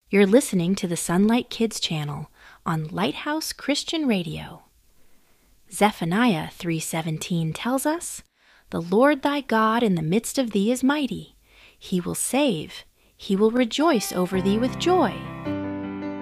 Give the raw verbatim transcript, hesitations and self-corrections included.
You're listening to the Sunlight Kids channel on Lighthouse Christian Radio. Zephaniah three seventeen tells us, "The Lord thy God in the midst of thee is mighty. He will save. He will rejoice over thee with joy.